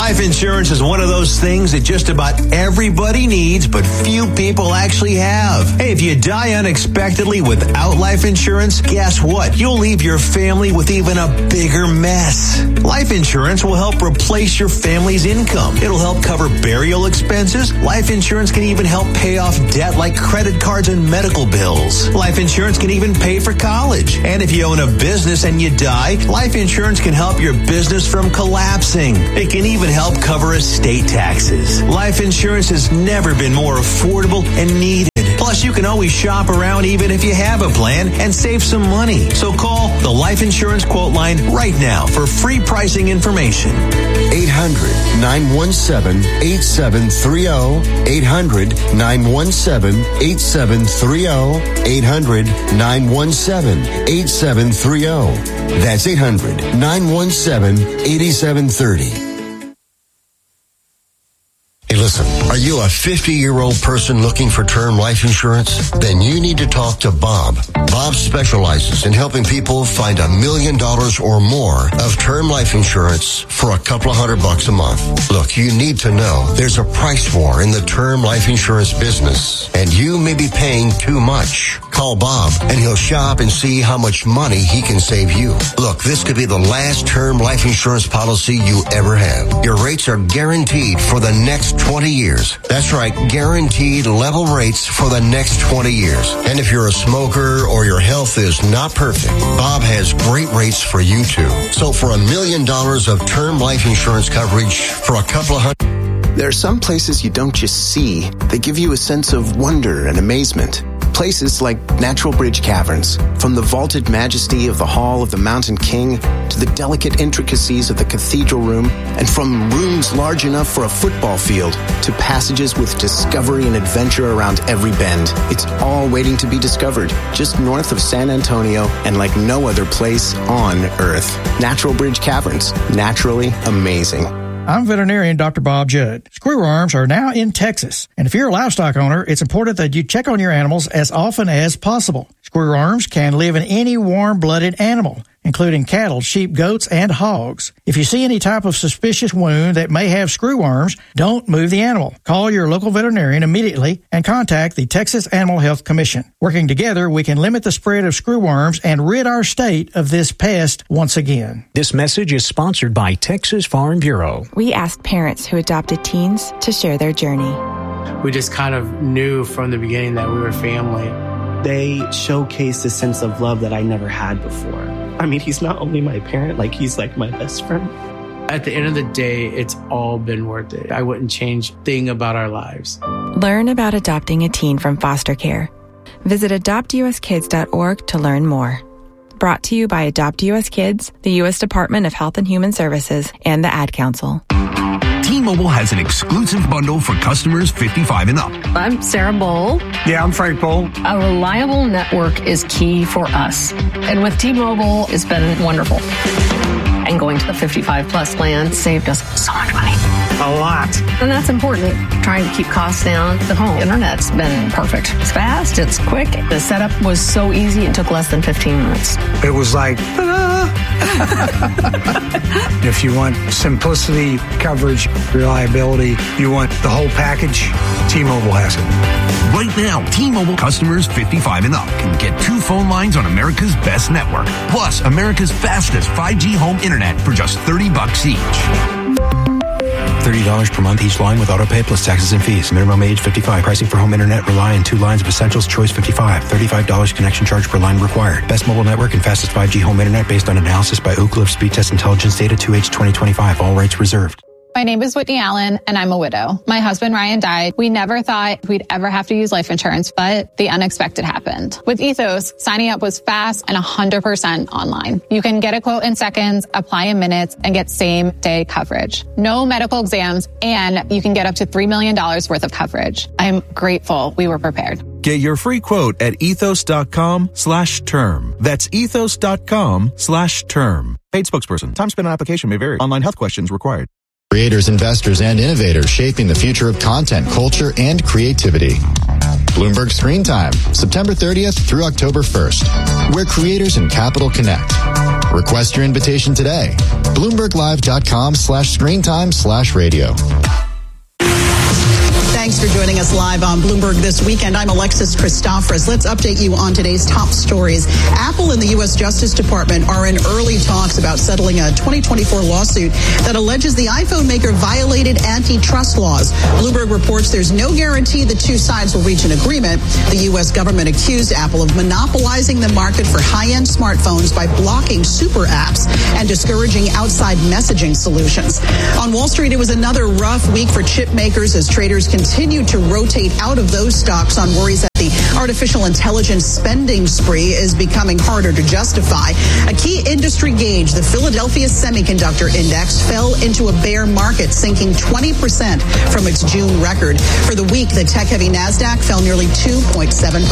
Life insurance is one of those things that just about everybody needs, but few people actually have. Hey, if you die unexpectedly without life insurance, guess what? You'll leave your family with even a bigger mess. Life insurance will help replace your family's income. It'll help cover burial expenses. Life insurance can even help pay off debt like credit cards and medical bills. Life insurance can even pay for college. And if you own a business and you die, life insurance can help your business from collapsing. It can even help cover estate taxes. Life insurance has never been more affordable and needed. Plus, you can always shop around even if you have a plan and save some money. So call the Life Insurance Quote Line right now for free pricing information. 800-917-8730. 800-917-8730. 800-917-8730. That's 800-917-8730. Hey, listen, are you a 50-year-old person looking for term life insurance? Then you need to talk to Bob. Bob specializes in helping people find $1 million or more of term life insurance for a couple of $100 a month. Look, you need to know there's a price war in the term life insurance business, and you may be paying too much. Call Bob, and he'll shop and see how much money he can save you. Look, this could be the last term life insurance policy you ever have. Your rates are guaranteed for the next 20 years. That's right, guaranteed level rates for the next 20 years. And if you're a smoker or your health is not perfect, Bob has great rates for you too. So for $1 million of term life insurance coverage for a couple of $100. There are some places you don't just see. They give you a sense of wonder and amazement. Places like Natural Bridge Caverns. From the vaulted majesty of the Hall of the Mountain King to the delicate intricacies of the cathedral room, and from rooms large enough for a football field to passages with discovery and adventure around every bend. It's all waiting to be discovered, just north of San Antonio and like no other place on Earth. Natural Bridge Caverns. Naturally amazing. I'm veterinarian Dr. Bob Judd. Screwworms are now in Texas, and if you're a livestock owner, it's important that you check on your animals as often as possible. Screwworms can live in any warm-blooded animal, including cattle, sheep, goats, and hogs. If you see any type of suspicious wound that may have screwworms, don't move the animal. Call your local veterinarian immediately and contact the Texas Animal Health Commission. Working together, we can limit the spread of screwworms and rid our state of this pest once again. This message is sponsored by Texas Farm Bureau. We asked parents who adopted teens to share their journey. We just kind of knew from the beginning that we were family. They showcased a sense of love that I never had before. I mean, he's not only my parent, he's like my best friend. At the end of the day, it's all been worth it. I wouldn't change a thing about our lives. Learn about adopting a teen from foster care. Visit adoptuskids.org to learn more. Brought to you by Adopt US Kids, the U.S. Department of Health and Human Services, and the Ad Council. T-Mobile has an exclusive bundle for customers 55 and up. I'm Sarah Bowl. Yeah, I'm Frank Bowl. A reliable network is key for us. And with T-Mobile, it's been wonderful. And going to the 55 plus plan saved us so much money. A lot. And that's important. Trying to keep costs down. The home internet's been perfect. It's fast. It's quick. The setup was so easy. It took less than 15 minutes. It was like, if you want simplicity, coverage, reliability, you want the whole package, T-Mobile has it. Right now, T-Mobile customers 55 and up can get 2 phone lines on America's best network, plus America's fastest 5G home internet for just $30 each. $30 per month each line with autopay plus taxes and fees. Minimum age 55. Pricing for home internet rely on 2 lines of Essentials Choice 55. $35 connection charge per line required. Best mobile network and fastest 5G home internet based on analysis by Oak Cliff Speed Test Intelligence data 2H 2025. All rights reserved. My name is Whitney Allen, and I'm a widow. My husband, Ryan, died. We never thought we'd ever have to use life insurance, but the unexpected happened. With Ethos, signing up was fast and 100% online. You can get a quote in seconds, apply in minutes, and get same-day coverage. No medical exams, and you can get up to $3 million worth of coverage. I'm grateful we were prepared. Get your free quote at ethos.com/term. That's ethos.com/term. Paid spokesperson. Time spent on application may vary. Online health questions required. Creators, investors, and innovators shaping the future of content, culture, and creativity. Bloomberg Screen Time, September 30th through October 1st, where creators and capital connect. Request your invitation today. BloombergLive.com/screentime/radio. Thanks for joining us live on Bloomberg This Weekend. I'm Alexis Christoforous. Let's update you on today's top stories. Apple and the U.S. Justice Department are in early talks about settling a 2024 lawsuit that alleges the iPhone maker violated antitrust laws. Bloomberg reports there's no guarantee the two sides will reach an agreement. The U.S. government accused Apple of monopolizing the market for high-end smartphones by blocking super apps and discouraging outside messaging solutions. On Wall Street, it was another rough week for chip makers as traders continue to rotate out of those stocks on worries that the artificial intelligence spending spree is becoming harder to justify. A key industry gauge, the Philadelphia Semiconductor Index, fell into a bear market, sinking 20% from its June record. For the week, the tech-heavy NASDAQ fell nearly 2.7%.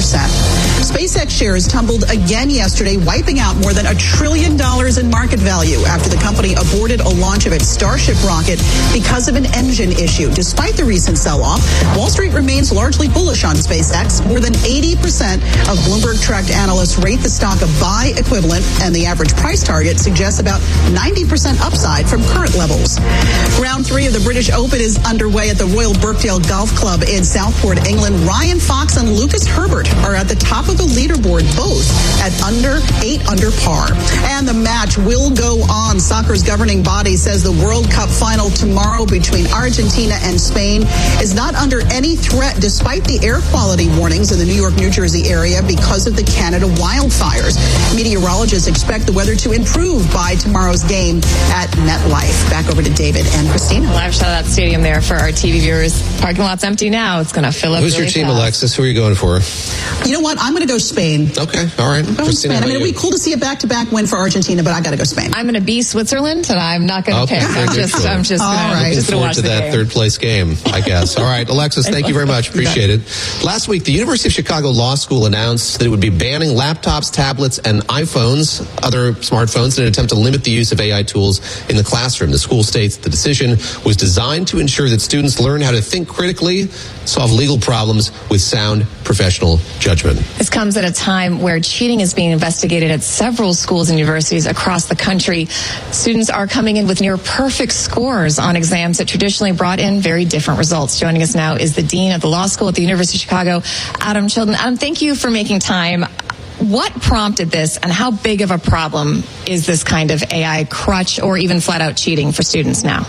SpaceX shares tumbled again yesterday, wiping out more than $1 trillion in market value after the company aborted a launch of its Starship rocket because of an engine issue. Despite the recent sell-off, Wall Street remains largely bullish on SpaceX. More than 80% of Bloomberg-tracked analysts rate the stock a buy equivalent, and the average price target suggests about 90% upside from current levels. Round 3 of the British Open is underway at the Royal Birkdale Golf Club in Southport, England. Ryan Fox and Lucas Herbert are at the top of the leaderboard, both at 8 under par. And the match will go on. Soccer's governing body says the World Cup final tomorrow between Argentina and Spain is not under any threat despite the air quality warnings in the New York, New Jersey area because of the Canada wildfires. Meteorologists expect the weather to improve by tomorrow's game at MetLife. Back over to David and Christina. Live shot of that stadium there for our TV viewers. Parking lot's empty now. It's going to fill up. Who's really your team, fast. Alexis? Who are you going for? You know what? I'm going to go Spain. Okay, all right. Christina, Spain. I mean, it'd be cool to see a back-to-back win for Argentina, but I got to go Spain. I'm going to be Switzerland, and I'm not going to pick. I'm just going to forward to that third place game, I guess. All right, Alexis, thank you very much. Appreciate it. Last week, the University of Chicago Law School announced that it would be banning laptops, tablets, and iPhones, other smartphones, in an attempt to limit the use of AI tools in the classroom. The school states the decision was designed to ensure that students learn how to think critically, solve legal problems with sound professional judgment. This comes at a time where cheating is being investigated at several schools and universities across the country. Students are coming in with near perfect scores on exams that traditionally brought in very different results. Joining us now is the Dean of the Law School at the University of Chicago, Adam Chilton. Adam, thank you for making time. What prompted this, and how big of a problem is this kind of AI crutch or even flat-out cheating for students now?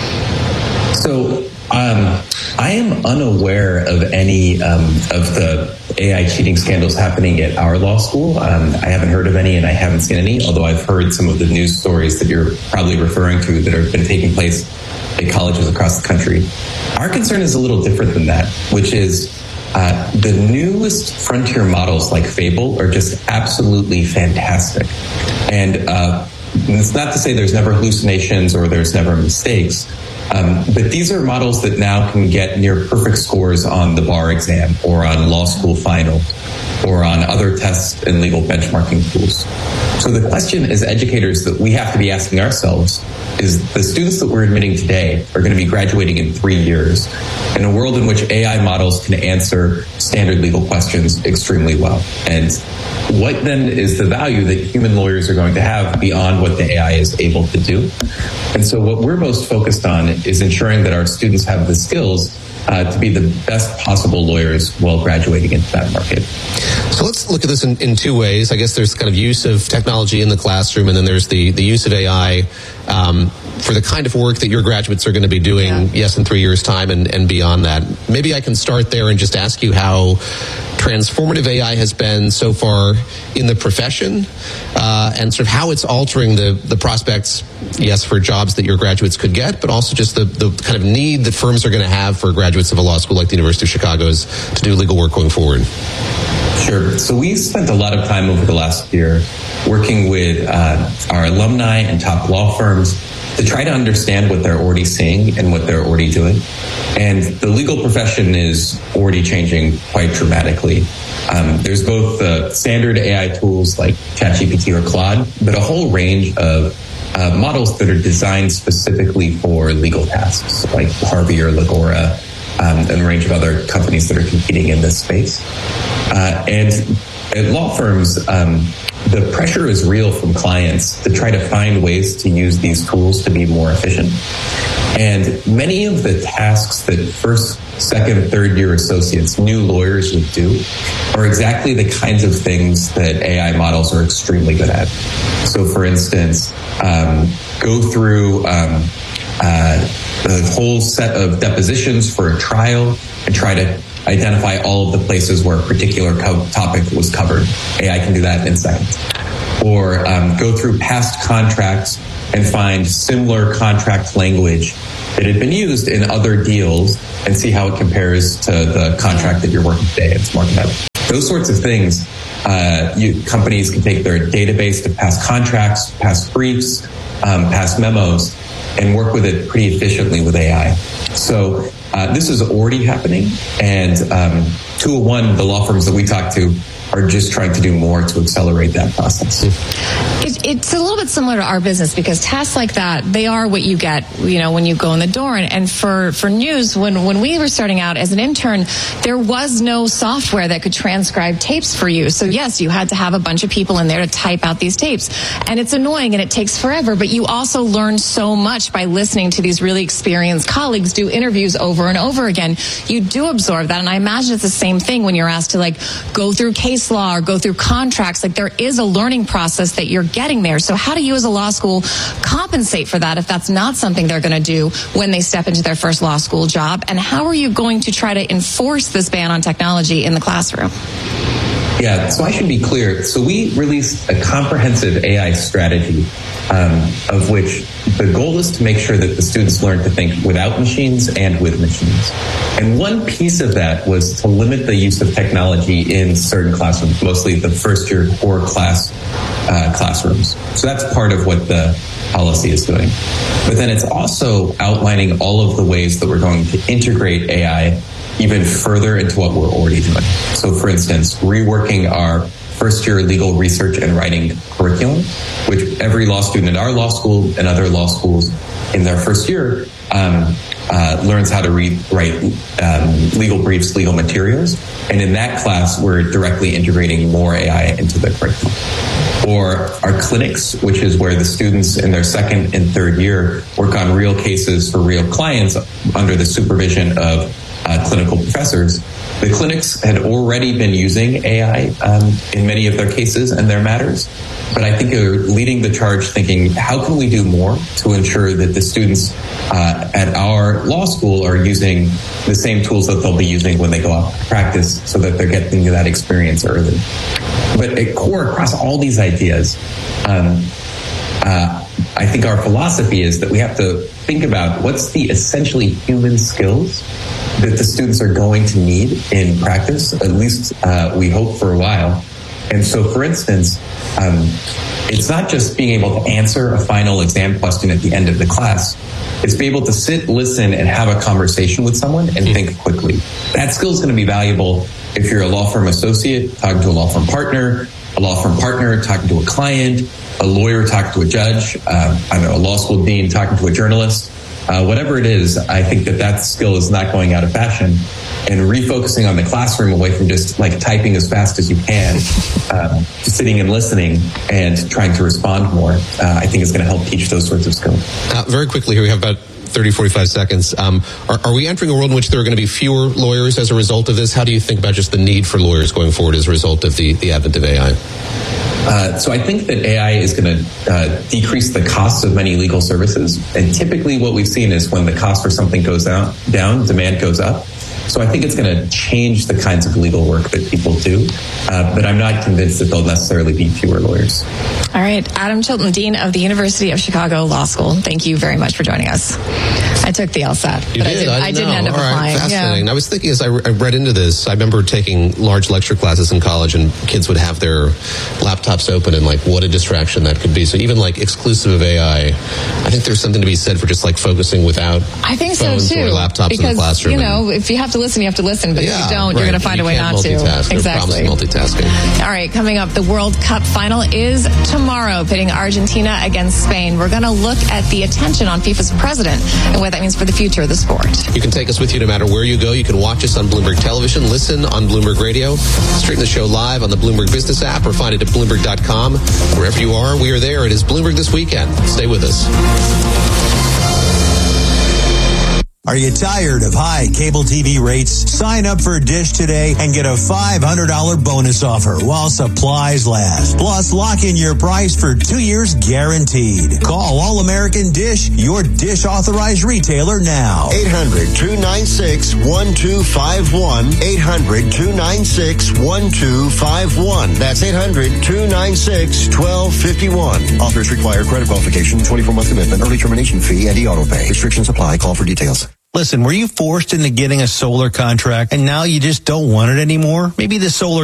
So I am unaware of any of the AI cheating scandals happening at our law school. I haven't heard of any, and I haven't seen any, although I've heard some of the news stories that you're probably referring to that have been taking place at colleges across the country. Our concern is a little different than that, which is the newest frontier models like Fable are just absolutely fantastic. And it's not to say there's never hallucinations or there's never mistakes, but these are models that now can get near perfect scores on the bar exam or on law school final or on other tests and legal benchmarking tools. So the question as educators that we have to be asking ourselves is, the students that we're admitting today are going to be graduating in 3 years in a world in which AI models can answer standard legal questions extremely well. And what then is the value that human lawyers are going to have beyond what the AI is able to do? And so what we're most focused on is ensuring that our students have the skills to be the best possible lawyers while graduating into that market. So let's look at this in two ways. I guess there's kind of use of technology in the classroom, and then there's the use of AI for the kind of work that your graduates are going to be doing, yes, in 3 years' time and beyond that. Maybe I can start there and just ask you how transformative AI has been so far in the profession, and sort of how it's altering the prospects, yes, for jobs that your graduates could get, but also just the kind of need that firms are going to have for graduates of a law school like the University of Chicago's to do legal work going forward. Sure. So we spent a lot of time over the last year working with our alumni and top law firms to try to understand what they're already seeing and what they're already doing. And the legal profession is already changing quite dramatically. There's both the standard AI tools like ChatGPT or Claude, but a whole range of models that are designed specifically for legal tasks like Harvey or Legora. and a range of other companies that are competing in this space. And at law firms, the pressure is real from clients to try to find ways to use these tools to be more efficient. And many of the tasks that first, second, third year associates, new lawyers would do, are exactly the kinds of things that AI models are extremely good at. So, for instance, go through the whole set of depositions for a trial and try to identify all of the places where a particular topic was covered. AI can do that in seconds. Or go through past contracts and find similar contract language that had been used in other deals and see how it compares to the contract that you're working today. It's marked up. Those sorts of things, companies can take their database of past contracts, past briefs, past memos, and work with it pretty efficiently with AI. So this is already happening, and 201, the law firms that we talk to, are just trying to do more to accelerate that process. It's a little bit similar to our business because tasks like that, they are what you get, when you go in the door. And for news, when we were starting out as an intern, there was no software that could transcribe tapes for you. So yes, you had to have a bunch of people in there to type out these tapes. And it's annoying and it takes forever, but you also learn so much by listening to these really experienced colleagues do interviews over and over again. You do absorb that. And I imagine it's the same thing when you're asked to go through case law or go through contracts. There is a learning process that you're getting there. So how do you as a law school compensate for that if that's not something they're going to do when they step into their first law school job? And how are you going to try to enforce this ban on technology in the classroom? Yeah, so I should be clear. So we released a comprehensive AI strategy of which the goal is to make sure that the students learn to think without machines and with machines. And one piece of that was to limit the use of technology in certain classrooms, mostly the first year core classrooms. So that's part of what the policy is doing. But then it's also outlining all of the ways that we're going to integrate AI even further into what we're already doing. So for instance, reworking our first year legal research and writing curriculum, which every law student in our law school and other law schools in their first year learns how to write legal briefs, legal materials. And in that class, we're directly integrating more AI into the curriculum. Or our clinics, which is where the students in their second and third year work on real cases for real clients under the supervision of clinical professors. The clinics had already been using AI in many of their cases and their matters, but I think they're leading the charge thinking, how can we do more to ensure that the students at our law school are using the same tools that they'll be using when they go out to practice so that they're getting that experience early. But at core, across all these ideas, I think our philosophy is that we have to think about what's the essentially human skills that the students are going to need in practice, at least we hope for a while. And so, for instance, it's not just being able to answer a final exam question at the end of the class. It's be able to sit, listen, and have a conversation with someone and think quickly. That skill is going to be valuable if you're a law firm associate talking to a law firm partner talking to a client, a lawyer talking to a judge, a law school dean talking to a journalist. Whatever it is, I think that skill is not going out of fashion, and refocusing on the classroom away from just typing as fast as you can, to sitting and listening and trying to respond more, I think is going to help teach those sorts of skills. Very quickly here, we have about 30, 45 seconds. Are we entering a world in which there are going to be fewer lawyers as a result of this? How do you think about just the need for lawyers going forward as a result of the advent of AI? So I think that AI is going to decrease the costs of many legal services. And typically what we've seen is when the cost for something goes down, demand goes up. So I think it's going to change the kinds of legal work that people do. But I'm not convinced that there'll necessarily be fewer lawyers. All right. Adam Chilton, Dean of the University of Chicago Law School. Thank you very much for joining us. I took the LSAT, but I didn't end up applying. Fascinating. Yeah. I was thinking as I read into this, I remember taking large lecture classes in college, and kids would have their laptops open, and what a distraction that could be. So even exclusive of AI, I think there's something to be said for just focusing without I think phones so too, or laptops in the classroom. If you have to listen, you have to listen. But if you don't, you're going to find a way not to. Exactly. Multitasking. All right, coming up, the World Cup final is tomorrow, pitting Argentina against Spain. We're going to look at the attention on FIFA's president and what that means for the future of the sport. You can take us with you no matter where you go. You can watch us on Bloomberg Television, listen on Bloomberg Radio, stream the show live on the Bloomberg Business app, or find it at Bloomberg.com. Wherever you are, we are there. It is Bloomberg This Weekend. Stay with us. Are you tired of high cable TV rates? Sign up for Dish today and get a $500 bonus offer while supplies last. Plus, lock in your price for 2 years guaranteed. Call All American Dish, your Dish authorized retailer now. 800-296-1251. 800-296-1251. That's 800-296-1251. Offers require credit qualification, 24-month commitment, early termination fee, and e-auto pay. Restrictions apply. Call for details. Listen, were you forced into getting a solar contract and now you just don't want it anymore? Maybe the solar